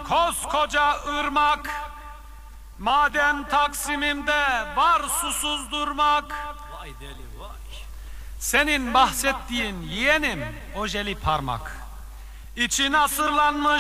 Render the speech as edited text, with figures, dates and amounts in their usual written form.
koskoca ırmak, maden Taksim'imde var susuz durmak. Vay deli vay. Senin bahsettiğin yeğenim ojeli parmak, İçi nasırlanmış